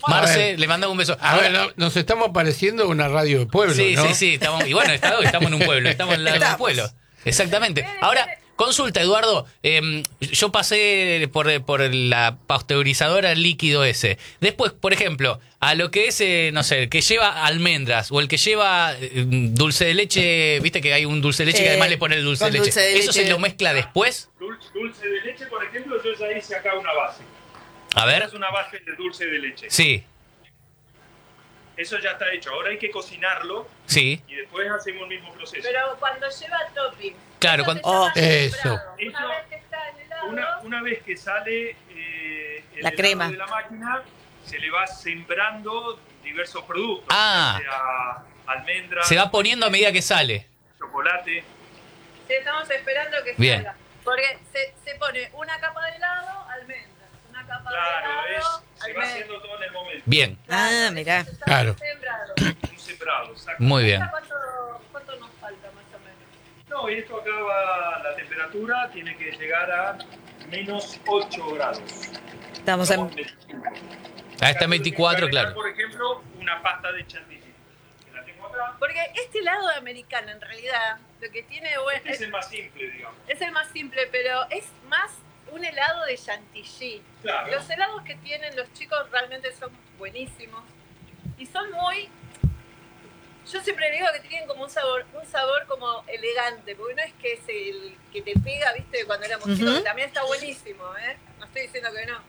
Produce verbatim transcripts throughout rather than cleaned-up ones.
Marce, le mandamos un beso. A ver, no, nos estamos pareciendo una radio de pueblo, Sí, ¿no? sí, sí. Estamos, y bueno, está- estamos en un pueblo, estamos en la- en un pueblo. Exactamente. Ahora, consulta, Eduardo. Eh, yo pasé por, por la pasteurizadora el líquido ese. Después, por ejemplo, a lo que es, eh, no sé, el que lleva almendras o el que lleva eh, dulce de leche, viste que hay un dulce de leche Eh, que además le pone el dulce de con leche. dulce de ¿Eso se leche. lo mezcla después? Dul- Dulce de leche, por ejemplo, yo ya hice acá una base. A ver. Es una base de dulce de leche. Sí, Eso ya está hecho. Ahora hay que cocinarlo sí. y después hacemos el mismo proceso. Pero cuando lleva topping. Claro, Eso cuando- se llama Oh, eso. sembrado. Eso- Una vez que está el helado, Una, una vez que sale eh, el La helado crema. de la máquina, se le va sembrando diversos productos. Ah. Ya sea almendras, Se va poniendo a medida que sale. chocolate. sí, estamos esperando que Bien. salga. Porque se, se pone una capa de helado, almendras. Una capa Claro, de helado, es, se va almendras. haciendo todo en el momento. Bien, Ah, mirá. Eso está Claro. sembrado. Un sembrado, exacto. muy bien. ¿Cuánto, ¿Cuánto nos falta más o menos? No, y esto acá va, la temperatura tiene que llegar a menos ocho grados. Estamos en... Ah, está en veinticuatro, claro. Por ejemplo, una pasta de chantilly. Que la tengo acá. Porque este helado americano, en realidad, lo que tiene bueno, Este es es, el más simple, digamos. es el más simple, pero es más un helado de chantilly. Claro. Los helados que tienen los chicos realmente son buenísimos. Y son muy... Yo siempre digo que tienen como un sabor, un sabor como elegante, porque no es que es el que te pega, viste, cuando éramos chicos, Ujú. que también está buenísimo, ¿eh? No estoy diciendo que no.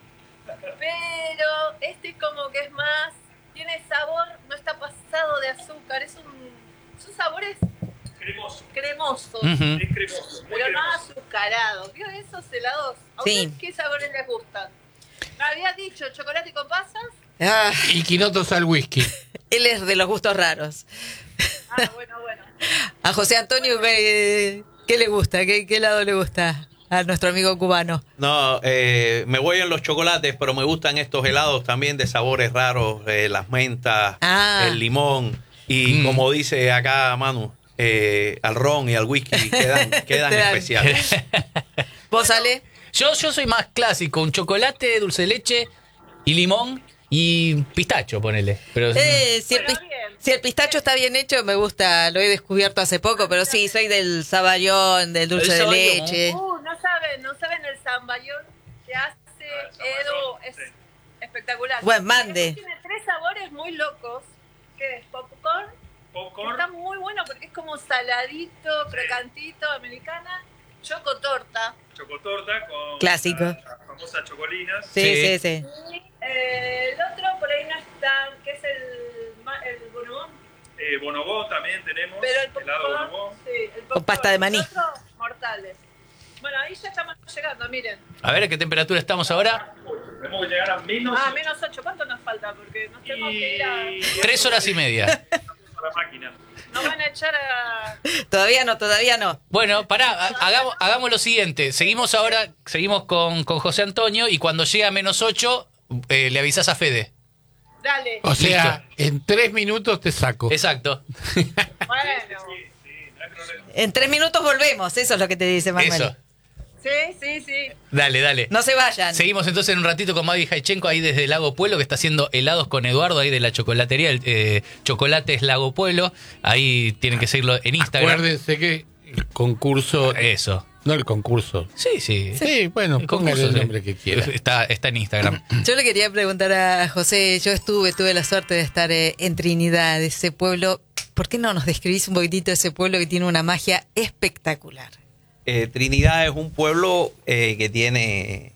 Pero este como que es más, tiene sabor, no está pasado de azúcar, es un, son sabores Cremoso. cremosos, Ujú. Es cremoso. Muy pero no cremoso. azucarados. ¿Vio esos helados? ¿A Sí. ustedes qué sabores les gustan? Me había dicho chocolate con pasas. Ah, Y quinotos al whisky. él es de los gustos raros. Ah, bueno, bueno. A José Antonio, ¿qué, qué le gusta? ¿Qué, ¿Qué lado le gusta a nuestro amigo cubano? No, eh, me voy en los chocolates, pero me gustan estos helados también de sabores raros, eh, las mentas, Ah. el limón y Mm. como dice acá Manu, eh, al ron y al whisky quedan, quedan Te dan. especiales. ¿Vos, Ale? Yo, yo soy más clásico, un chocolate, dulce de leche y limón y pistacho, ponele. Pero Eh, si, el Bueno, pis- bien. si el pistacho está bien hecho, me gusta. Lo he descubierto hace poco, pero sí, soy del saballón, del dulce El de saballón. leche. Uh, no saben, no saben el zambayón que hace Ah, el Edu, zamballón, es sí. espectacular. Buen mande. Tiene tres sabores muy locos, que es popcorn, que Popcorn. está muy bueno porque es como saladito, crocantito, americana, chocotorta. Chocotorta con Clásico. las famosas chocolinas. Sí, Sí. sí, sí. Y eh, el otro por ahí no está, que es el, ma- el bonobón. Eh, bonobón también tenemos. Pero el helado popcorn, bonobón. sí, el Con popcorn. pasta de maní. Los otros, mortales. Bueno, ahí ya estamos llegando, miren. a ver a qué temperatura estamos ahora. Tenemos que llegar a menos. Ah, menos ocho. ¿Cuánto nos falta? Porque nos tenemos que ir a... y... Tres horas y media. A la máquina. Nos van a echar a... Todavía no, todavía no. Bueno, pará, ha- hagamos, hagamos lo siguiente. Seguimos ahora, seguimos con, con José Antonio y cuando llegue a menos ocho, eh, le avisás a Fede. Dale. O sea, Listo. en tres minutos te saco. Exacto. Bueno. Sí, sí, no hay problema. En tres minutos volvemos, eso es lo que te dice Manuel. Eso. Sí, sí, sí. Dale, dale. No se vayan. Seguimos entonces en un ratito con Mavi Jaichenko ahí desde Lago Pueblo, que está haciendo helados con Eduardo ahí de la chocolatería, el, eh, Chocolates Lago Pueblo. Ahí tienen que seguirlo en Instagram. Acuérdense que el concurso... Eso. No el concurso. Sí, sí. Sí, bueno, El póngale concurso, el sí. nombre que quiera. Está, está en Instagram. Yo le quería preguntar a José, yo estuve, tuve la suerte de estar eh, en Trinidad, ese pueblo. ¿Por qué no nos describís un poquitito ese pueblo que tiene una magia espectacular? Eh, Trinidad es un pueblo eh, que tiene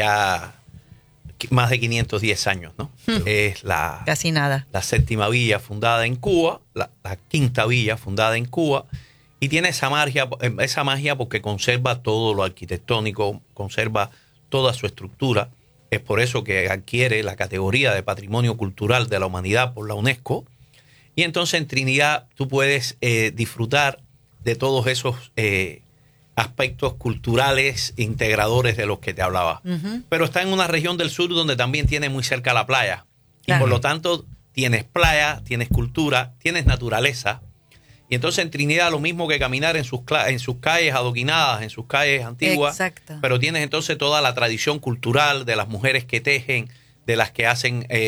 ya qui- más de quinientos diez años, ¿no? Es la, Casi nada. la séptima villa fundada en Cuba, la, la quinta villa fundada en Cuba, y tiene esa magia, esa magia porque conserva todo lo arquitectónico, conserva toda su estructura. Es por eso que adquiere la categoría de Patrimonio Cultural de la Humanidad por la UNESCO. Y entonces en Trinidad tú puedes eh, disfrutar de todos esos eh, aspectos culturales integradores de los que te hablaba. Ujú. Pero está en una región del sur donde también tiene muy cerca la playa. Claro. Y por lo tanto tienes playa, tienes cultura, tienes naturaleza. Y entonces en Trinidad lo mismo que caminar en sus, cla- en sus calles adoquinadas, en sus calles antiguas. Exacto. Pero tienes entonces toda la tradición cultural de las mujeres que tejen, de las que hacen... eh,